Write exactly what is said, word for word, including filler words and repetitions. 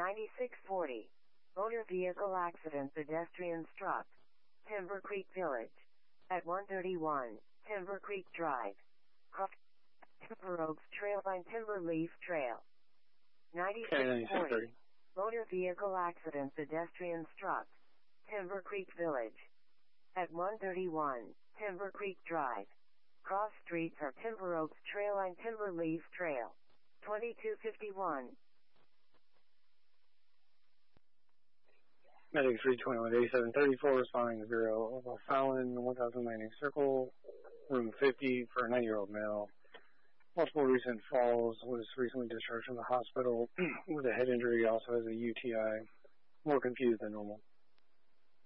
ninety-six forty. Motor vehicle accident, pedestrian struck. Timber Creek Village. At one thirty-one, Timber Creek Drive. Cross Timber Oaks Trail Line Timber Leaf Trail. ninety-six forty. Motor vehicle accident, pedestrian struck. Timber Creek Village. At one thirty-one, Timber Creek Drive. Cross streets are Timber Oaks Trail Line Timber Leaf Trail. twenty-two fifty-one. Medic three twenty-one eighty-seven thirty-four responding to Bureau of O'Fallon, one thousand ninety Circle, room fifty for a ninety-year-old male. Multiple recent falls, was recently discharged from the hospital with a head injury, also has a U T I. More confused than normal.